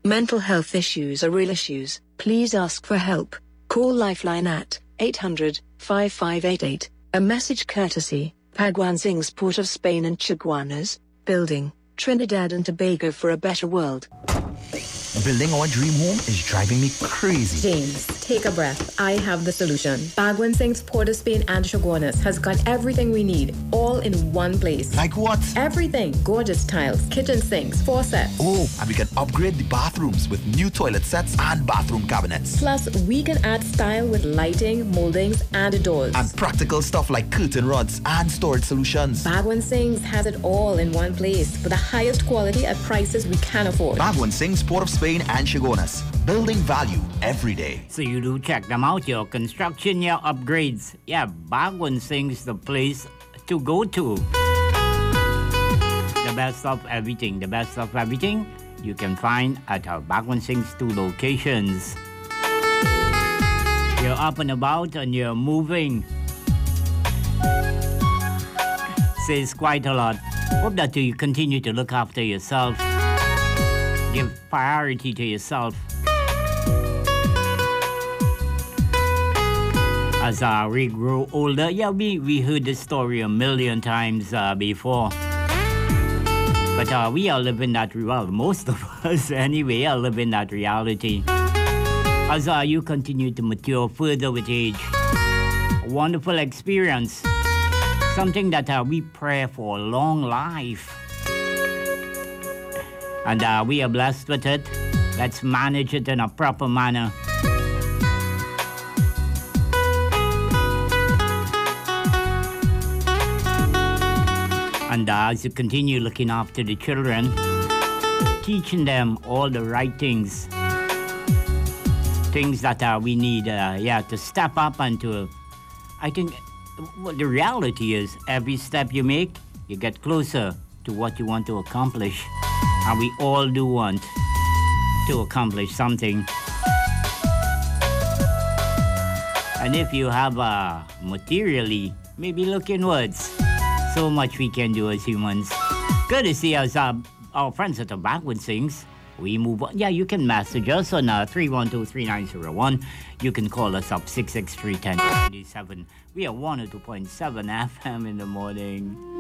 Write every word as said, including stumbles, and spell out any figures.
Mental health issues are real issues. Please ask for help. Call Lifeline at eight hundred, five five eight eight. A message courtesy, Bhagwan Singh's Port of Spain and Chaguanas, building Trinidad and Tobago for a better world. Building our dream home is driving me crazy. James, take a breath. I have the solution. Bhagwan Singh's Port of Spain and Chaguanas has got everything we need, all in one place. Like what? Everything. Gorgeous tiles, kitchen sinks, faucets. Oh, and we can upgrade the bathrooms with new toilet sets and bathroom cabinets. Plus, we can add style with lighting, moldings, and doors. And practical stuff like curtain rods and storage solutions. Bhagwan Singh's has it all in one place for the highest quality at prices we can afford. Bhagwan Singh's Port of Spain and Chaguanas, building value every day. So you do check them out, your construction, your upgrades. Yeah, Bhagwan Singh's the place to go to. The best of everything, the best of everything you can find at our Bhagwan Singh's two locations. You're up and about and you're moving. Says quite a lot. Hope that you continue to look after yourself. Give priority to yourself. As uh, we grow older, yeah, we, we heard this story a million times uh, before. But uh, we are living that, well, most of us anyway, are living that reality. As uh, you continue to mature further with age, a wonderful experience. Something that uh, we pray for a long life. And uh, we are blessed with it. Let's manage it in a proper manner. And uh, as you continue looking after the children, teaching them all the right things. Things that uh, we need uh, yeah, to step up and to... I think well, the reality is every step you make, you get closer to what you want to accomplish. And we all do want to accomplish something. And if you have uh, materially, maybe look inwards. So much we can do as humans. Good to see us, uh, our friends at the Bhagwan Singh's. We move on. Yeah, you can message us on uh, three one two, three nine zero one. You can call us up six six three, one zero two seven. We are one oh two point seven F M in the morning.